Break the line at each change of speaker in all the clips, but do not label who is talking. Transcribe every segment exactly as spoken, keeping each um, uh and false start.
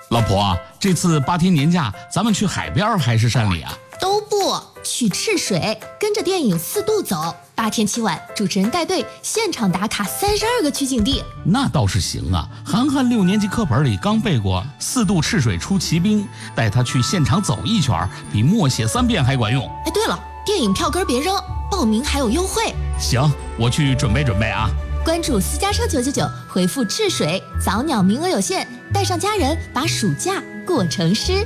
老婆，这次八天年假，咱们去海边还是山里啊？
都不去赤水，跟着电影四渡走。八天七晚，主持人带队现场打卡三十二个取景地。
那倒是行啊，涵涵六年级课本里刚背过四渡赤水出奇兵，带他去现场走一圈，比默写三遍还管用。
哎，对了，电影票根别扔，报名还有优惠。
行，我去准备准备啊。
关注私家车九九九，回复赤水，早鸟名额有限，带上家人，把暑假过成诗。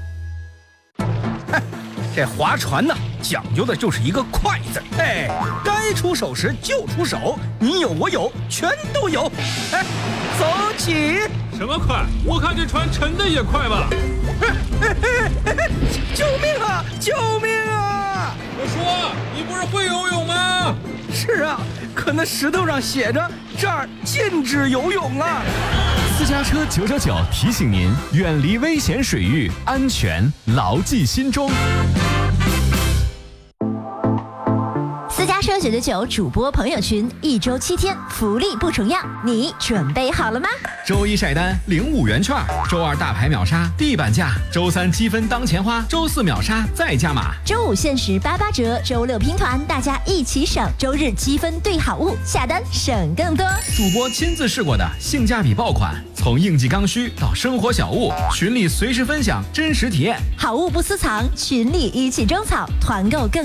这划船呢，讲究的就是一个快字。哎，该出手时就出手，你有我有，全都有。哎，走起！
什么快？我看这船沉的也快吧。
救命啊！救命啊！
我说，你不是会游泳吗？
是啊，可那石头上写着这儿禁止游泳啊。
私家车九九九提醒您，远离危险水域，安全牢记心中。
私家车九九九主播朋友群，一周七天，福利不重样，你准备好了吗？
周一晒单领五元券，周二大牌秒杀地板价，周三积分当钱花，周四秒杀再加码，
周五限时八八折，周六拼团，大家一起省，周日积分兑好物，下单省更多。
主播亲自试过的性价比爆款，从应季刚需到生活小物，群里随时分享真实体验，
好物不私藏，群里一起种草，团购更